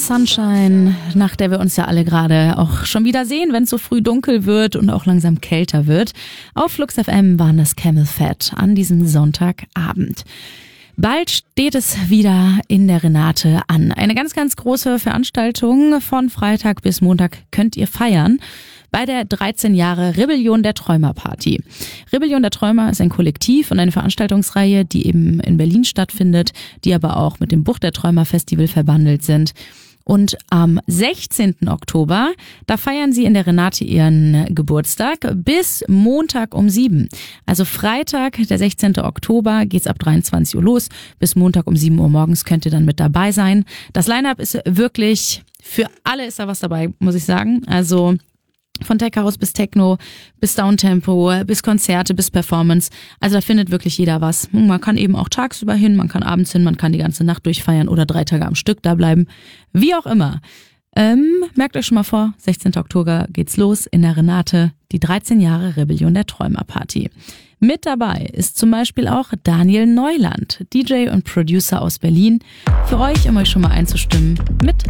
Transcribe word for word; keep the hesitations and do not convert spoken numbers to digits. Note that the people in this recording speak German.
Sunshine, nach der wir uns ja alle gerade auch schon wieder sehen, wenn es so früh dunkel wird und auch langsam kälter wird. Auf Flux F M waren das Camel Fat an diesem Sonntagabend. Bald steht es wieder in der Renate an. Eine ganz, ganz große Veranstaltung von Freitag bis Montag könnt ihr feiern bei der dreizehn Jahre Rebellion der Träumer Party. Rebellion der Träumer ist ein Kollektiv und eine Veranstaltungsreihe, die eben in Berlin stattfindet, die aber auch mit dem Bucht der Träumer Festival verbandelt sind. Und am sechzehnten Oktober, da feiern sie in der Renate ihren Geburtstag bis Montag um sieben. Also Freitag, der sechzehnten Oktober, geht's ab dreiundzwanzig Uhr los. Bis Montag um sieben Uhr morgens könnt ihr dann mit dabei sein. Das Line-Up ist wirklich, für alle ist da was dabei, muss ich sagen. Also von Tech House bis Techno, bis Downtempo, bis Konzerte, bis Performance. Also da findet wirklich jeder was. Man kann eben auch tagsüber hin, man kann abends hin, man kann die ganze Nacht durchfeiern oder drei Tage am Stück da bleiben. Wie auch immer. Ähm, merkt euch schon mal vor, sechzehnten Oktober geht's los in der Renate, die dreizehn Jahre Rebellion der Träumer Party. Mit dabei ist zum Beispiel auch Daniel Neuland, D J und Producer aus Berlin, für euch, um euch schon mal einzustimmen mit